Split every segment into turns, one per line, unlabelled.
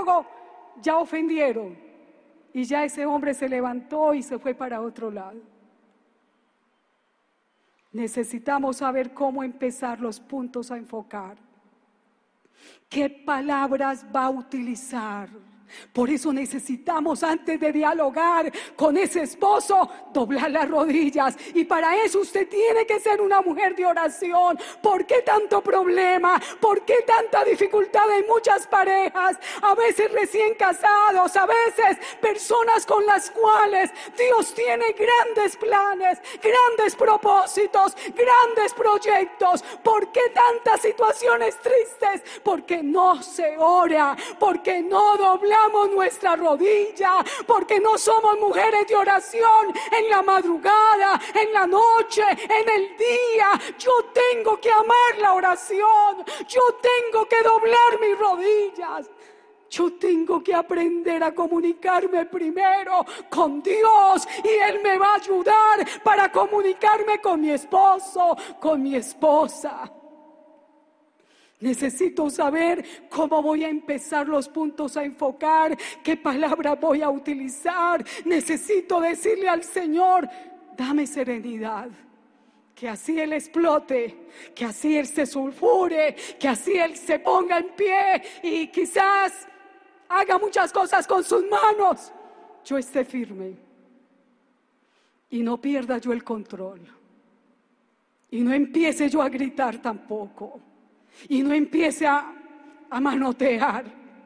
diálogo, ya ofendieron. Y ya ese hombre se levantó y se fue para otro lado. Necesitamos saber cómo empezar los puntos a enfocar. ¿Qué palabras va a utilizar? Por eso necesitamos, antes de dialogar con ese esposo, doblar las rodillas. Y para eso usted tiene que ser una mujer de oración. ¿Por qué tanto problema? ¿Por qué tanta dificultad en muchas parejas? A veces recién casados, a veces personas con las cuales Dios tiene grandes planes, grandes propósitos, grandes proyectos. ¿Por qué tantas situaciones tristes? Porque no se ora, porque no doblamos nuestra rodilla, porque no somos mujeres de oración en la madrugada, en la noche, en el día. Yo tengo que amar la oración, yo tengo que doblar mis rodillas. Yo tengo que aprender a comunicarme primero con Dios y Él me va a ayudar para comunicarme con mi esposo, con mi esposa. Necesito saber cómo voy a empezar los puntos a enfocar, qué palabras voy a utilizar. Necesito decirle al Señor, dame serenidad. Que así Él explote, que así Él se sulfure, que así Él se ponga en pie y quizás haga muchas cosas con sus manos. Yo esté firme y no pierda yo el control. Y no empiece yo a gritar tampoco. Y no empiece a manotear.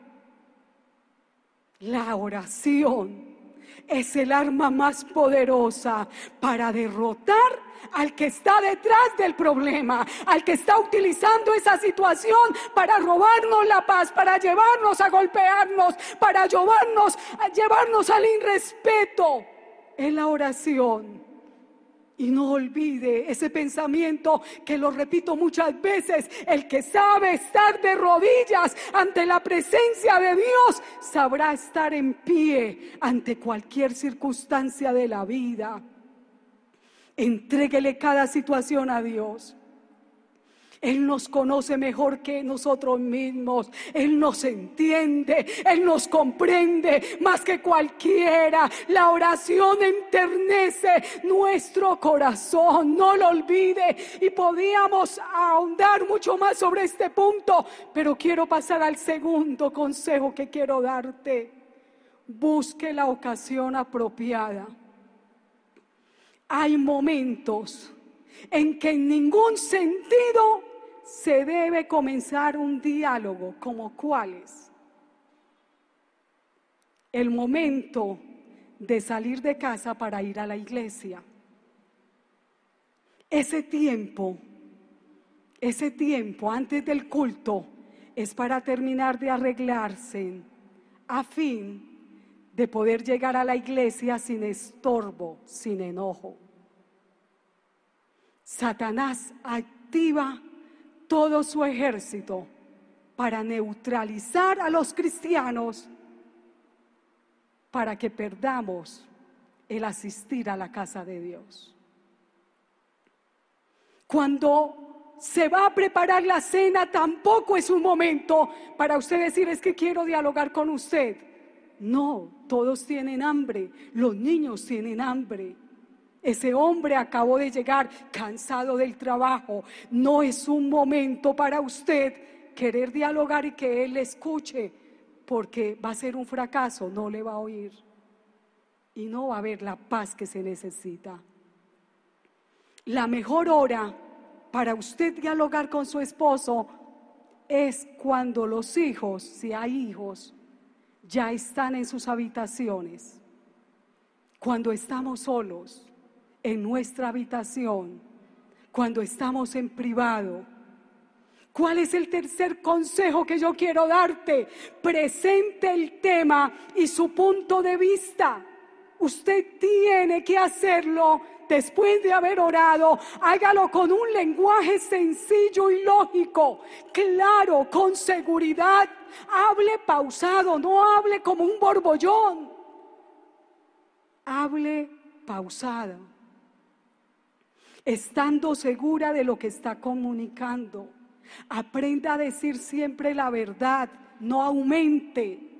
La oración es el arma más poderosa para derrotar al que está detrás del problema, al que está utilizando esa situación para robarnos la paz, para llevarnos a golpearnos, para llevarnos al irrespeto. Es la oración. Y no olvide ese pensamiento que lo repito muchas veces: el que sabe estar de rodillas ante la presencia de Dios sabrá estar en pie ante cualquier circunstancia de la vida. Entréguele cada situación a Dios. Él nos conoce mejor que nosotros mismos. Él nos entiende, Él nos comprende más que cualquiera. La oración enternece nuestro corazón, no lo olvide. Y podíamos ahondar mucho más sobre este punto, pero quiero pasar al segundo consejo que quiero darte. Busque la ocasión apropiada. Hay momentos en que en ningún sentido se debe comenzar un diálogo, como cuáles. El momento de salir de casa para ir a la iglesia. Ese tiempo antes del culto es para terminar de arreglarse a fin de poder llegar a la iglesia sin estorbo, sin enojo. Satanás activa todo su ejército para neutralizar a los cristianos, para que perdamos el asistir a la casa de Dios. Cuando se va a preparar la cena, tampoco es un momento para usted decir: es que quiero dialogar con usted. No, todos tienen hambre, los niños tienen hambre. Ese hombre acabó de llegar cansado del trabajo. No es un momento para usted querer dialogar y que él le escuche, porque va a ser un fracaso, no le va a oír y no va a haber la paz que se necesita. La mejor hora para usted dialogar con su esposo es cuando los hijos, si hay hijos, ya están en sus habitaciones. Cuando estamos solos en nuestra habitación, cuando estamos en privado. ¿Cuál es el tercer consejo que yo quiero darte? Presente el tema y su punto de vista. Usted tiene que hacerlo después de haber orado. Hágalo con un lenguaje sencillo y lógico, claro, con seguridad. Hable pausado, no hable como un borbollón. Hable pausado, estando segura de lo que está comunicando. Aprenda a decir siempre la verdad, no aumente.